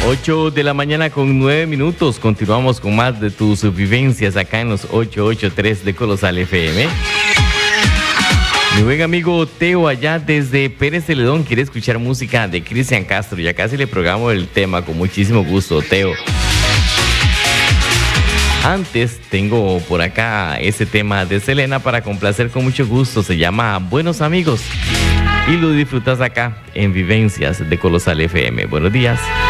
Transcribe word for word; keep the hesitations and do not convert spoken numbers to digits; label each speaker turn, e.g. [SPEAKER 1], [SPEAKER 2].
[SPEAKER 1] ocho de la mañana con nueve minutos. Continuamos con más de tus vivencias acá en los ochocientos ochenta y tres de Colosal F M. Mi buen amigo Teo allá desde Pérez Celedón quiere escuchar música de Cristian Castro. Ya casi le programo el tema con muchísimo gusto, Teo. Antes tengo por acá ese tema de Selena para complacer con mucho gusto. Se llama Buenos Amigos y lo disfrutas acá en Vivencias de Colosal F M. Buenos días.